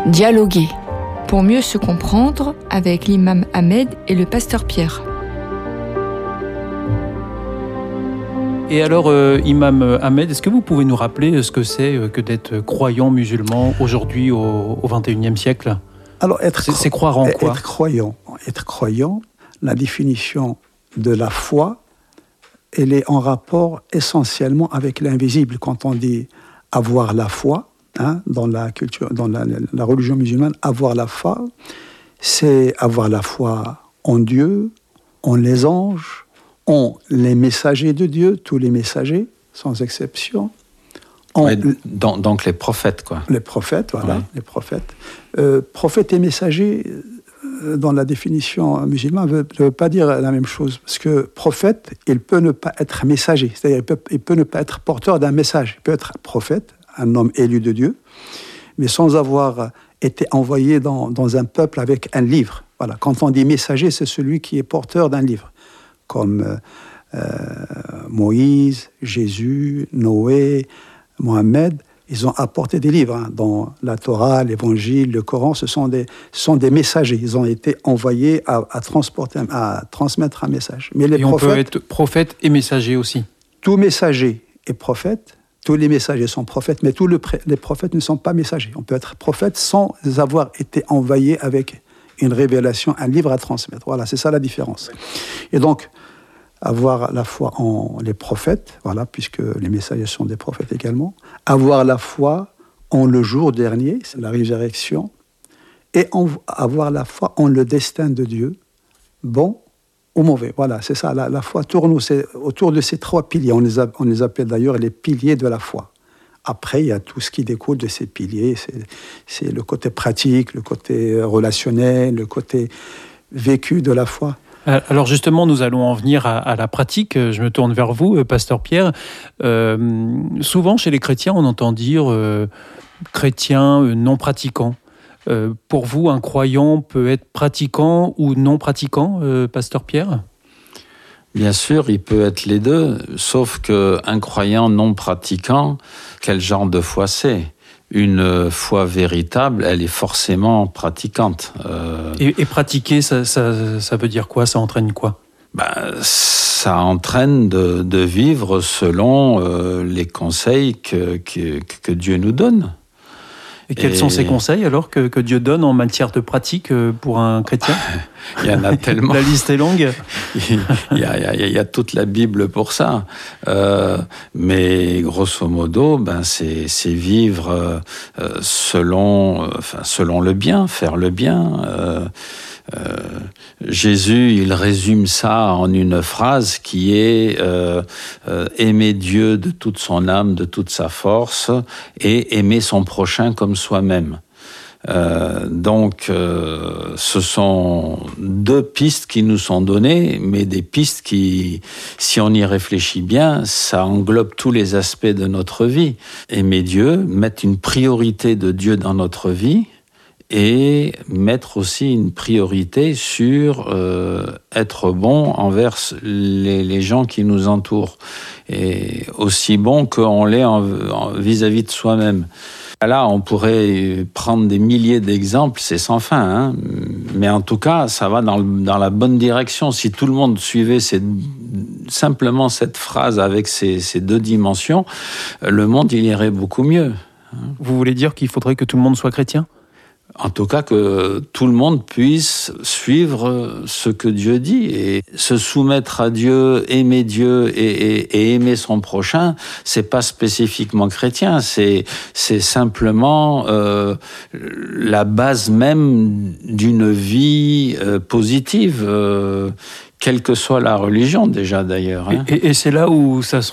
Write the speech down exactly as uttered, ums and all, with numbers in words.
Dialoguer, pour mieux se comprendre avec l'imam Ahmed et le pasteur Pierre. Et alors, euh, imam Ahmed, est-ce que vous pouvez nous rappeler ce que c'est que d'être croyant musulman aujourd'hui au, au vingt et unième siècle ? Alors, être c'est, c'est croire en quoi ? Être croyant, être croyant, la définition de la foi, elle est en rapport essentiellement avec l'invisible. Quand on dit avoir la foi, hein, dans la culture, dans la, la religion musulmane, avoir la foi, c'est avoir la foi en Dieu, en les anges, en les messagers de Dieu, tous les messagers, sans exception. En, ouais, donc, donc les prophètes, quoi. Les prophètes, voilà, ouais. les prophètes. Euh, prophètes et messagers, euh, dans la définition musulmane, ne veut, veut pas dire la même chose. Parce que prophète, il peut ne pas être messager. C'est-à-dire qu'il peut, il peut ne pas être porteur d'un message. Il peut être prophète, un homme élu de Dieu, mais sans avoir été envoyé dans, dans un peuple avec un livre. Voilà. Quand on dit messager, c'est celui qui est porteur d'un livre. Comme euh, Moïse, Jésus, Noé, Mohammed, ils ont apporté des livres. Hein, dans la Torah, l'Évangile, le Coran, ce sont des, ce sont des messagers. Ils ont été envoyés à, à, transporter, à transmettre un message. Mais les et on prophètes, peut être prophète et messager aussi. Tout messager est prophète. Tous les messagers sont prophètes, mais tous le, les prophètes ne sont pas messagers. On peut être prophète sans avoir été envoyé avec une révélation, un livre à transmettre. Voilà, c'est ça la différence. Et donc, avoir la foi en les prophètes, voilà, puisque les messagers sont des prophètes également, avoir la foi en le jour dernier, c'est la résurrection, et en, avoir la foi en le destin de Dieu, bon ou mauvais. Voilà, c'est ça, la, la foi tourne autour de ces trois piliers. On les, a, on les appelle d'ailleurs les piliers de la foi. Après, il y a tout ce qui découle de ces piliers, c'est, c'est le côté pratique, le côté relationnel, le côté vécu de la foi. Alors justement, nous allons en venir à, à la pratique. Je me tourne vers vous, pasteur Pierre. Euh, souvent, chez les chrétiens, on entend dire euh, chrétien euh, non pratiquant. Euh, pour vous, un croyant peut être pratiquant ou non pratiquant, euh, pasteur Pierre ? Bien sûr, il peut être les deux, sauf qu'un croyant non pratiquant, quel genre de foi c'est ? Une foi véritable, elle est forcément pratiquante. Euh... Et, et pratiquer, ça, ça, ça veut dire quoi ? Ça entraîne quoi ? Ben, ça entraîne de, de vivre selon euh, les conseils que, que, que Dieu nous donne. Et quels et... sont ces conseils alors que, que Dieu donne en matière de pratique pour un chrétien ? Il y en a tellement. La liste est longue. il, y a, il, y a, il y a toute la Bible pour ça. Euh, mais grosso modo, ben c'est, c'est vivre euh, selon, euh, enfin, selon le bien, faire le bien. Euh, euh, Jésus, il résume ça en une phrase qui est euh, euh, aimer Dieu de toute son âme, de toute sa force, et aimer son prochain comme soi-même. Euh, donc, euh, ce sont deux pistes qui nous sont données, mais des pistes qui, si on y réfléchit bien, ça englobe tous les aspects de notre vie. Aimer Dieu, mettre une priorité de Dieu dans notre vie, et mettre aussi une priorité sur euh, être bon envers les, les gens qui nous entourent, et aussi bon qu'on l'est en, en, vis-à-vis de soi-même. Là, on pourrait prendre des milliers d'exemples, c'est sans fin, hein. Mais en tout cas, ça va dans, le, dans la bonne direction. Si tout le monde suivait ces, simplement cette phrase avec ces, ces deux dimensions, le monde, il irait beaucoup mieux. Vous voulez dire qu'il faudrait que tout le monde soit chrétien ? En tout cas, que tout le monde puisse suivre ce que Dieu dit et se soumettre à Dieu, aimer Dieu et, et, et aimer son prochain. C'est pas spécifiquement chrétien, c'est c'est simplement euh, la base même d'une vie euh, positive. Euh, Quelle que soit la religion, déjà, d'ailleurs. Hein. Et, et c'est là où ça se